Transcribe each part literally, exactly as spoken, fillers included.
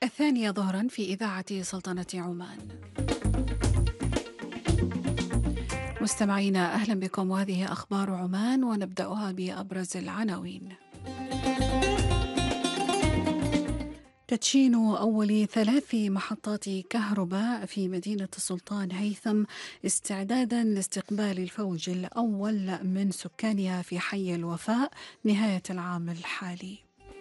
الثانية ظهرا في إذاعة سلطنة عمان. مستمعينا أهلا بكم، وهذه أخبار عمان ونبدأها بأبرز العناوين. تدشين أول ثلاث محطات كهرباء في مدينة السلطان هيثم استعدادا لاستقبال الفوج الأول من سكانها في حي الوفاء نهاية العام الحالي.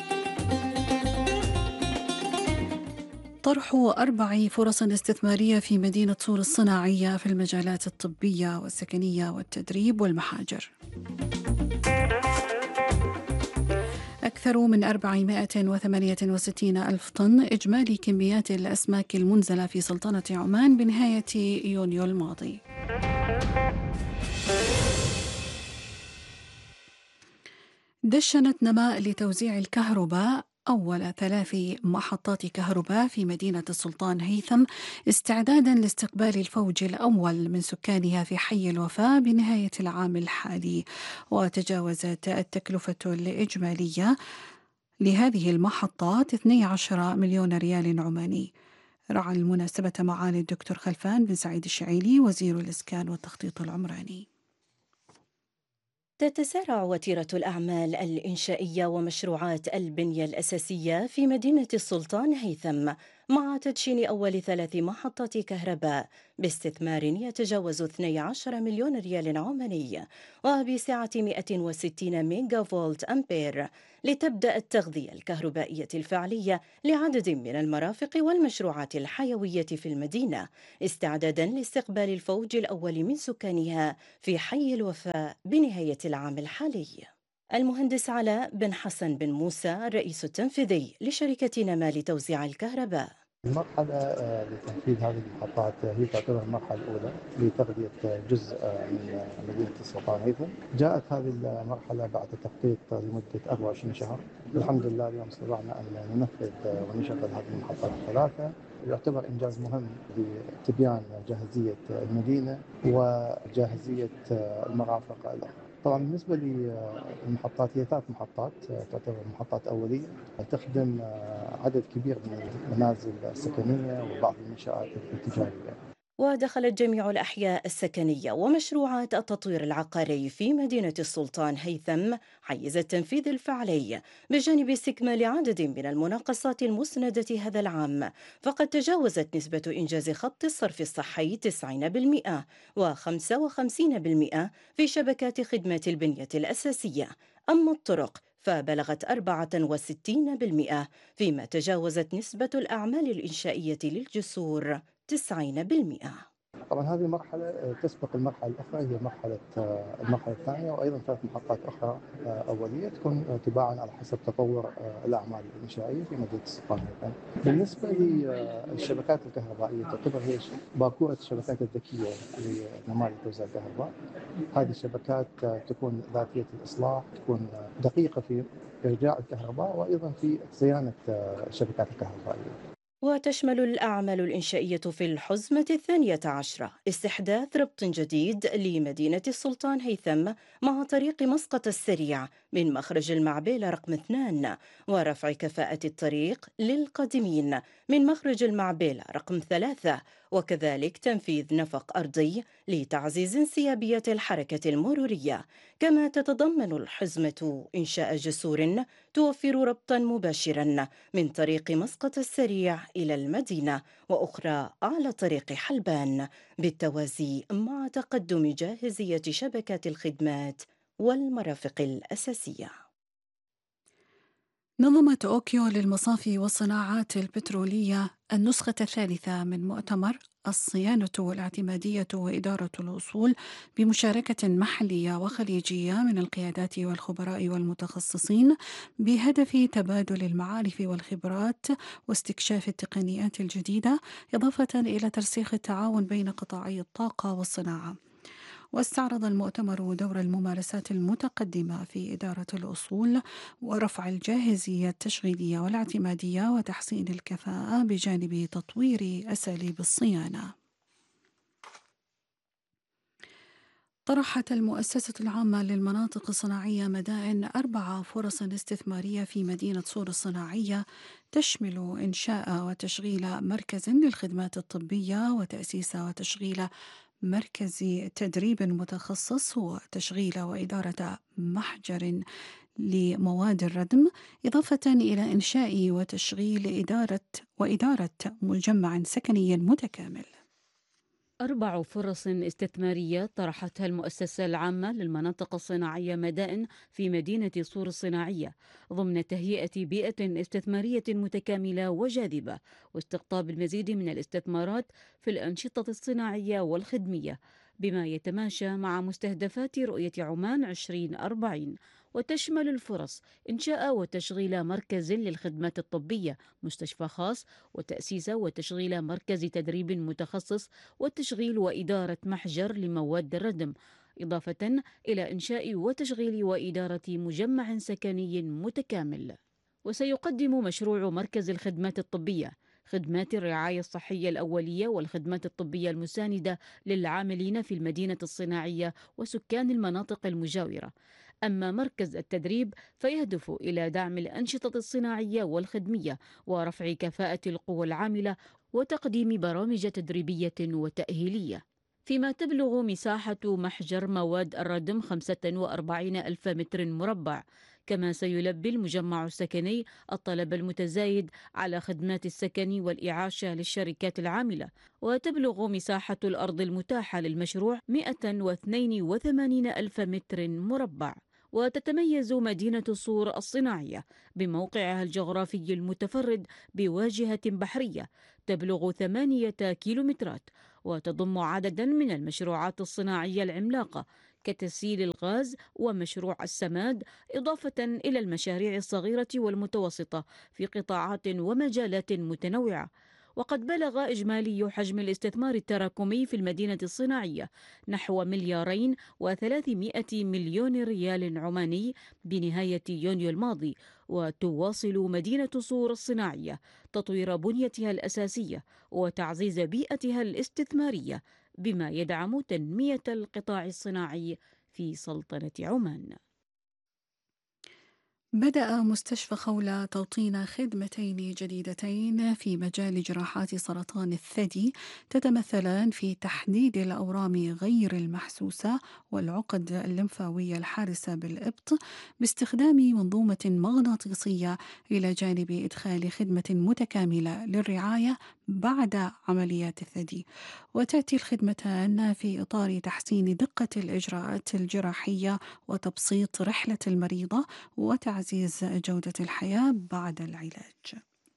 طرح أربع فرص استثمارية في مدينة صور الصناعية في المجالات الطبية والسكنية والتدريب والمحاجر. أكثر من أربعمائة وثمانية وستين ألف طن إجمالي كميات الأسماك المنزلة في سلطنة عمان بنهاية يونيو الماضي. دشنت نماء لتوزيع الكهرباء أول ثلاث محطات كهرباء في مدينة السلطان هيثم استعدادا لاستقبال الفوج الأول من سكانها في حي الوفاء بنهاية العام الحالي. وتجاوزت التكلفة الإجمالية لهذه المحطات اثني عشر مليون ريال عماني. رعى المناسبة معالي الدكتور خلفان بن سعيد الشعيلي وزير الإسكان والتخطيط العمراني. تتسارع وتيرة الأعمال الإنشائية ومشروعات البنية الأساسية في مدينة السلطان هيثم مع تدشين أول ثلاث محطات كهرباء باستثمار يتجاوز اثني عشر مليون ريال عماني وبسعة مئة وستين ميجا فولت أمبير لتبدأ التغذية الكهربائية الفعلية لعدد من المرافق والمشروعات الحيوية في المدينة استعدادا لاستقبال الفوج الأول من سكانها في حي الوفاء بنهاية العام الحالي. المهندس علاء بن حسن بن موسى الرئيس التنفيذي لشركة نما لتوزيع الكهرباء. المرحلة آه، لتنفيذ هذه المحطات آه، هي تعتبر المرحلة الأولى لتغذية جزء آه، من مدينة السلطان هيثم. جاءت هذه المرحلة بعد تخطيط لمدة أربعة وعشرين شهر. الحمد لله اليوم استطعنا أن ننفذ آه، ونشغل هذه المحطات الثلاثة. يعتبر إنجاز مهم لتبيان جاهزية المدينة وجاهزية آه، المرافق الأخرى. طبعا بالنسبة للمحطات هي ثلاث محطات تعتبر محطات أولية تخدم عدد كبير من المنازل السكنية وبعض المنشآت التجارية. ودخلت جميع الأحياء السكنية ومشروعات التطوير العقاري في مدينة السلطان هيثم حيز التنفيذ الفعلي بجانب استكمال عدد من المناقصات المسندة هذا العام. فقد تجاوزت نسبة إنجاز خط الصرف الصحي تسعين بالمئة وخمسة وخمسين بالمئة في شبكات خدمات البنية الأساسية. أما الطرق فبلغت أربعة وستين بالمئة، فيما تجاوزت نسبة الأعمال الإنشائية للجسور تسعين بالمئة. طبعا هذه المرحلة تسبق المرحلة الأخرى، هي مرحلة المرحلة الثانية، وأيضا ثلاث محطات أخرى أولية تكون تباعا على حسب تطور الأعمال الإنشائية في مدينة السلطان هيثم. بالنسبة للشبكات الكهربائية تعتبر هي باكورة الشبكات الذكية لنماذج توزيع الكهرباء. هذه الشبكات تكون ذاتية الإصلاح، تكون دقيقة في إرجاع الكهرباء وأيضا في صيانة الشبكات الكهربائية. وتشمل الأعمال الإنشائية في الحزمة الثانية عشرة استحداث ربط جديد لمدينة السلطان هيثم مع طريق مسقط السريع من مخرج المعبيلة رقم اثنان، ورفع كفاءة الطريق للقادمين من مخرج المعبيلة رقم ثلاثة، وكذلك تنفيذ نفق أرضي لتعزيز انسيابية الحركة المرورية. كما تتضمن الحزمة إنشاء جسور توفر ربطا مباشرا من طريق مسقط السريع إلى المدينة وأخرى على طريق حلبان، بالتوازي مع تقدم جاهزية شبكات الخدمات والمرافق الأساسية. نظمت أوكيو للمصافي والصناعات البترولية النسخة الثالثة من مؤتمر الصيانة والاعتمادية وإدارة الأصول بمشاركة محلية وخليجية من القيادات والخبراء والمتخصصين بهدف تبادل المعارف والخبرات واستكشاف التقنيات الجديدة، إضافة إلى ترسيخ التعاون بين قطاعي الطاقة والصناعة. واستعرض المؤتمر دور الممارسات المتقدمة في إدارة الأصول ورفع الجاهزية التشغيلية والاعتمادية وتحسين الكفاءة بجانب تطوير أساليب الصيانة. طرحت المؤسسة العامة للمناطق الصناعية مدائن أربع فرص استثمارية في مدينة صور الصناعية، تشمل إنشاء وتشغيل مركز للخدمات الطبية، وتأسيس وتشغيل مركز تدريب متخصص، وتشغيل وإدارة محجر لمواد الردم، إضافة إلى إنشاء وتشغيل إدارة وإدارة مجمع سكني متكامل. أربع فرص استثمارية طرحتها المؤسسة العامة للمناطق الصناعية مدائن في مدينة صور الصناعية، ضمن تهيئة بيئة استثمارية متكاملة وجاذبة، واستقطاب المزيد من الاستثمارات في الأنشطة الصناعية والخدمية، بما يتماشى مع مستهدفات رؤية عمان عشرين أربعين. وتشمل الفرص إنشاء وتشغيل مركز للخدمات الطبية، مستشفى خاص، وتأسيس وتشغيل مركز تدريب متخصص، والتشغيل وإدارة محجر لمواد الردم، إضافة إلى إنشاء وتشغيل وإدارة مجمع سكني متكامل. وسيقدم مشروع مركز الخدمات الطبية خدمات الرعاية الصحية الأولية والخدمات الطبية المساندة للعاملين في المدينة الصناعية وسكان المناطق المجاورة. أما مركز التدريب فيهدف إلى دعم الأنشطة الصناعية والخدمية ورفع كفاءة القوى العاملة وتقديم برامج تدريبية وتأهيلية. فيما تبلغ مساحة محجر مواد الردم خمسة وأربعين ألف متر مربع. كما سيلبي المجمع السكني الطلب المتزايد على خدمات السكن والإعاشة للشركات العاملة، وتبلغ مساحة الأرض المتاحة للمشروع مئة واثنين وثمانين ألف متر مربع. وتتميز مدينة صور الصناعية بموقعها الجغرافي المتفرد بواجهة بحرية تبلغ ثمانية كيلومترات، وتضم عددا من المشروعات الصناعية العملاقة كتسييل الغاز ومشروع السماد، إضافة إلى المشاريع الصغيرة والمتوسطة في قطاعات ومجالات متنوعة. وقد بلغ إجمالي حجم الاستثمار التراكمي في المدينة الصناعية نحو مليارين وثلاثمائة مليون ريال عماني بنهاية يونيو الماضي. وتواصل مدينة صور الصناعية تطوير بنيتها الأساسية وتعزيز بيئتها الاستثمارية، بما يدعم تنمية القطاع الصناعي في سلطنة عمان. بدأ مستشفى خولة توطين خدمتين جديدتين في مجال جراحات سرطان الثدي، تتمثلان في تحديد الأورام غير المحسوسة والعقد الليمفاوية الحارسة بالإبط باستخدام منظومة مغناطيسية، إلى جانب إدخال خدمة متكاملة للرعاية بعد عمليات الثدي. وتأتي الخدمتان في إطار تحسين دقة الإجراءات الجراحية وتبسيط رحلة المريضة وتعزيز جودة الحياة بعد العلاج.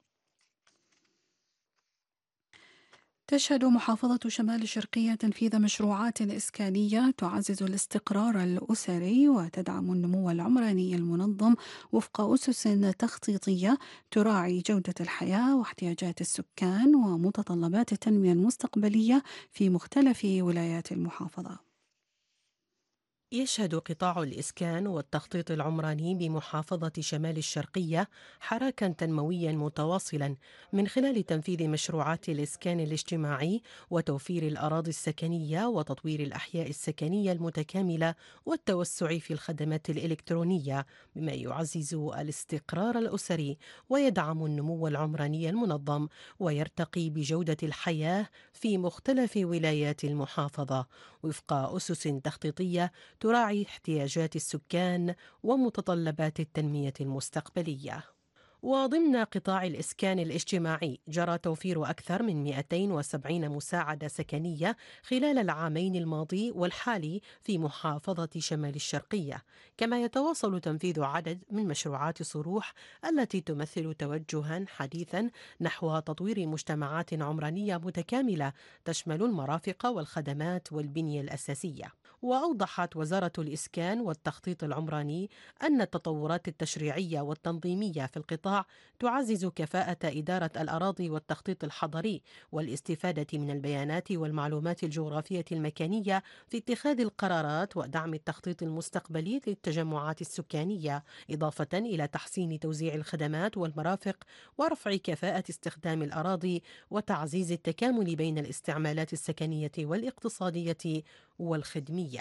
تشهد محافظة شمال الشرقية تنفيذ مشروعات إسكانية تعزز الاستقرار الأسري وتدعم النمو العمراني المنظم وفق أسس تخطيطية تراعي جودة الحياة واحتياجات السكان ومتطلبات التنمية المستقبلية في مختلف ولايات المحافظة. يشهد قطاع الإسكان والتخطيط العمراني بمحافظة شمال الشرقية حراكا تنمويا متواصلا من خلال تنفيذ مشروعات الإسكان الاجتماعي وتوفير الأراضي السكنية وتطوير الأحياء السكنية المتكاملة والتوسع في الخدمات الإلكترونية، بما يعزز الاستقرار الأسري ويدعم النمو العمراني المنظم ويرتقي بجودة الحياة في مختلف ولايات المحافظة وفق أسس تخطيطية تراعي احتياجات السكان ومتطلبات التنمية المستقبلية. وضمن قطاع الإسكان الاجتماعي جرى توفير أكثر من مئتين وسبعين مساعدة سكنية خلال العامين الماضي والحالي في محافظة شمال الشرقية، كما يتواصل تنفيذ عدد من مشروعات صروح التي تمثل توجها حديثا نحو تطوير مجتمعات عمرانية متكاملة تشمل المرافق والخدمات والبنية الأساسية. وأوضحت وزارة الإسكان والتخطيط العمراني أن التطورات التشريعية والتنظيمية في القطاع تعزز كفاءة إدارة الأراضي والتخطيط الحضري والاستفادة من البيانات والمعلومات الجغرافية المكانية في اتخاذ القرارات ودعم التخطيط المستقبلي للتجمعات السكانية، إضافة إلى تحسين توزيع الخدمات والمرافق ورفع كفاءة استخدام الأراضي وتعزيز التكامل بين الاستعمالات السكنية والاقتصادية والخدمية.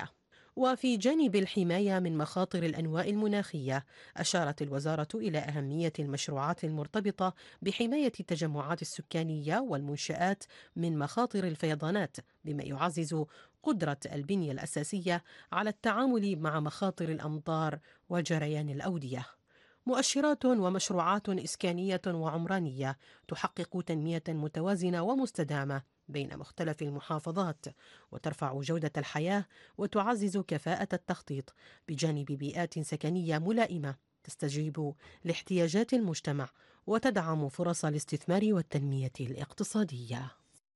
وفي جانب الحماية من مخاطر الأنواء المناخية، أشارت الوزارة إلى أهمية المشروعات المرتبطة بحماية التجمعات السكانية والمنشآت من مخاطر الفيضانات، بما يعزز قدرة البنية الأساسية على التعامل مع مخاطر الأمطار وجريان الأودية. مؤشرات ومشروعات إسكانية وعمرانية تحقق تنمية متوازنة ومستدامة بين مختلف المحافظات، وترفع جودة الحياة وتعزز كفاءة التخطيط، بجانب بيئات سكنية ملائمة تستجيب لاحتياجات المجتمع وتدعم فرص الاستثمار والتنمية الاقتصادية.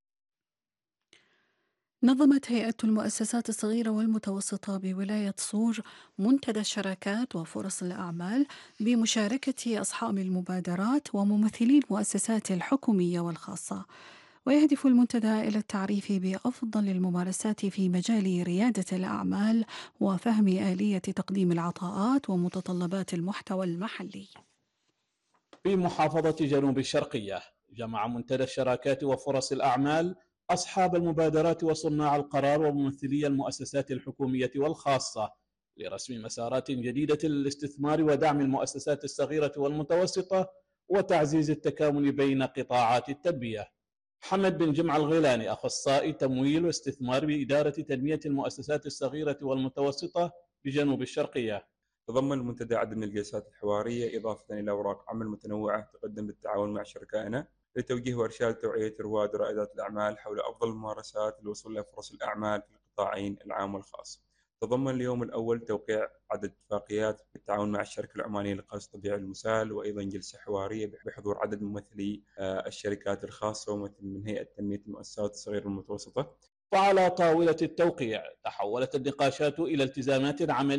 نظمت هيئة المؤسسات الصغيرة والمتوسطة بولاية صور منتدى الشراكات وفرص الأعمال بمشاركة أصحاب المبادرات وممثلي المؤسسات الحكومية والخاصة. ويهدف المنتدى إلى التعريف بأفضل الممارسات في مجال ريادة الأعمال وفهم آلية تقديم العطاءات ومتطلبات المحتوى المحلي. في محافظة جنوب الشرقية، جمع منتدى الشراكات وفرص الأعمال أصحاب المبادرات وصناع القرار وممثلي المؤسسات الحكومية والخاصة لرسم مسارات جديدة للاستثمار ودعم المؤسسات الصغيرة والمتوسطة وتعزيز التكامل بين قطاعات التنمية. حمد بن جمع الغيلاني، أخصائي تمويل واستثمار بإدارة تنمية المؤسسات الصغيرة والمتوسطة بجنوب الشرقية. تضمن المنتدى عدد من الجلسات الحوارية إضافة إلى أوراق عمل متنوعة تقدم بالتعاون مع شركائنا لتوجيه وإرشاد توعية رواد ورائدات الأعمال حول أفضل الممارسات للوصول إلى فرص الأعمال في القطاعين العام والخاص. تضمن اليوم الأول توقيع عدد اتفاقيات بالتعاون مع الشركة العمانية للغاز الطبيعي المسال، وأيضا جلسة حوارية بحضور عدد ممثلي الشركات الخاصة ومثل من هيئة تنمية المؤسسات الصغيرة والمتوسطة. وعلى طاولة التوقيع تحولت النقاشات إلى التزامات عملية